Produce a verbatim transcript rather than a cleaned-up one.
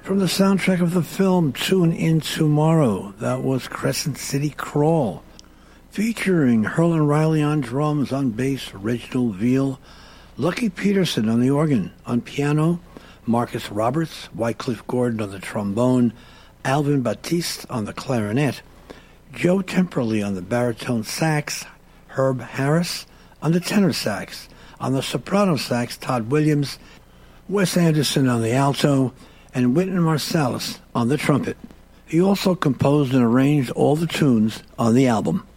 From the soundtrack of the film Tune In Tomorrow, that was Crescent City Crawl, featuring Herlin Riley on drums, on bass, Reginald Veal, Lucky Peterson on the organ, on piano, Marcus Roberts, Wycliffe Gordon on the trombone, Alvin Batiste on the clarinet, Joe Temperley on the baritone sax, Herb Harris on the tenor sax, on the soprano sax, Todd Williams, Wes Anderson on the alto, and Wynton Marsalis on the trumpet. He also composed and arranged all the tunes on the album.